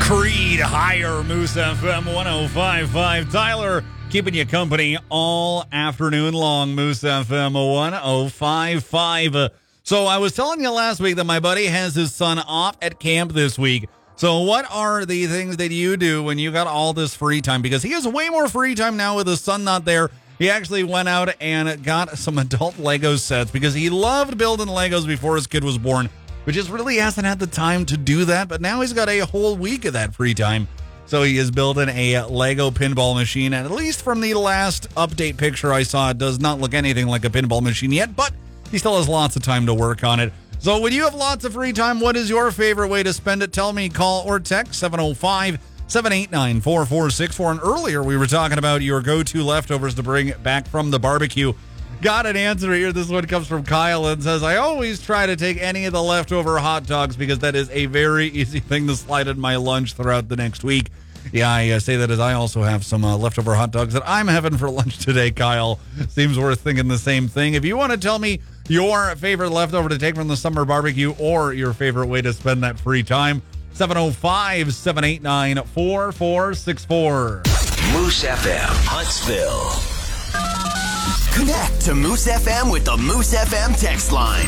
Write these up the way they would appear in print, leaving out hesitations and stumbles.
Creed Higher, Moose FM 105.5. Tyler keeping you company all afternoon long, Moose FM 105.5. So I was telling you last week that my buddy has his son off at camp this week. So what are the things that you do when you got all this free time? Because he has way more free time now with his son not there. He actually went out and got some adult Lego sets because he loved building Legos before his kid was born, but just really hasn't had the time to do that. But now he's got a whole week of that free time. So he is building a Lego pinball machine. And at least from the last update picture I saw, it does not look anything like a pinball machine yet, but he still has lots of time to work on it. So when you have lots of free time, what is your favorite way to spend it? Tell me, call or text 705-789-4464. And earlier we were talking about your go-to leftovers to bring back from the barbecue. Got an answer here. This one comes from Kyle and says, I always try to take any of the leftover hot dogs because that is a very easy thing to slide in my lunch throughout the next week. Yeah, I say that as I also have some leftover hot dogs that I'm having for lunch today, Kyle. Seems worth thinking the same thing. If you want to tell me your favorite leftover to take from the summer barbecue or your favorite way to spend that free time, 705-789-4464. Moose FM, Huntsville. Connect to Moose FM with the Moose FM text line.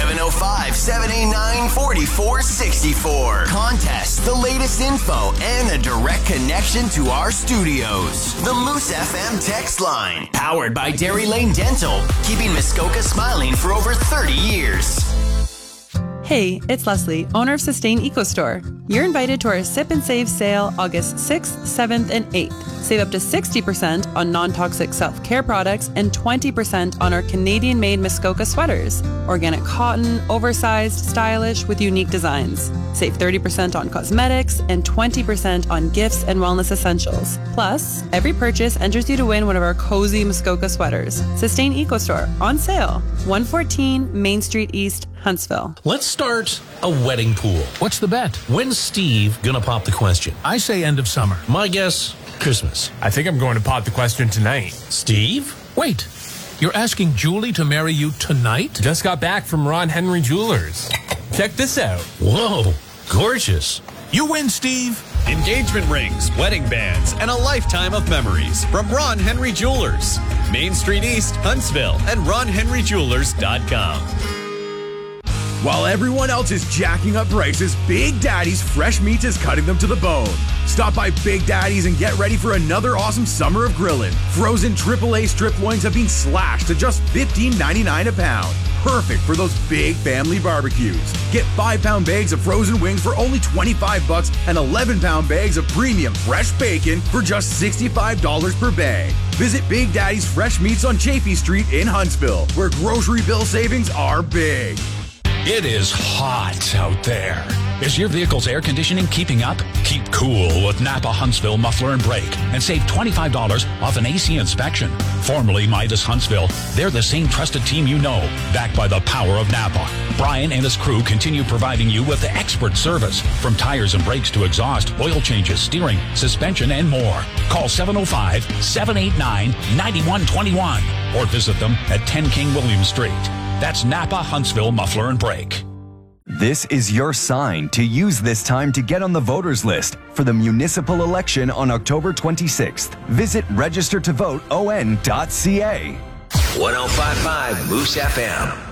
705-789-4464. Contests, the latest info, and a direct connection to our studios. The Moose FM text line. Powered by Dairy Lane Dental. Keeping Muskoka smiling for over 30 years. Hey, it's Leslie, owner of Sustain Eco Store. You're invited to our Sip and Save sale August 6th, 7th, and 8th. Save up to 60% on non-toxic self-care products and 20% on our Canadian-made Muskoka sweaters. Organic cotton, oversized, stylish, with unique designs. Save 30% on cosmetics and 20% on gifts and wellness essentials. Plus, every purchase enters you to win one of our cozy Muskoka sweaters. Sustain Eco Store, on sale. 114 Main Street East, Huntsville. Let's start a wedding pool. What's the bet? When's Steve gonna pop the question? I say end of summer. My guess, Christmas. I think I'm going to pop the question tonight. Steve? Wait, you're asking Julie to marry you tonight? Just got back from Ron Henry Jewelers. Check this out. Whoa, gorgeous. You win, Steve. Engagement rings, wedding bands, and a lifetime of memories from Ron Henry Jewelers. Main Street East, Huntsville, and ronhenryjewelers.com. While everyone else is jacking up prices, Big Daddy's Fresh Meats is cutting them to the bone. Stop by Big Daddy's and get ready for another awesome summer of grilling. Frozen AAA strip loins have been slashed to just $15.99 a pound. Perfect for those big family barbecues. Get 5-pound bags of frozen wings for only $25 and 11-pound bags of premium fresh bacon for just $65 per bag. Visit Big Daddy's Fresh Meats on Chaffee Street in Huntsville, where grocery bill savings are big. It is hot out there. Is your vehicle's air conditioning keeping up? Keep cool with Napa Huntsville Muffler and Brake and save $25 off an AC inspection. Formerly Midas Huntsville, they're the same trusted team you know, backed by the power of Napa. Brian and his crew continue providing you with expert service, from tires and brakes to exhaust, oil changes, steering, suspension, and more. Call 705-789-9121 or visit them at 10 King William Street. That's Napa Huntsville Muffler and Brake. This is your sign to use this time to get on the voters list for the municipal election on October 26th. Visit registertovoteon.ca. 105.5 Moose FM.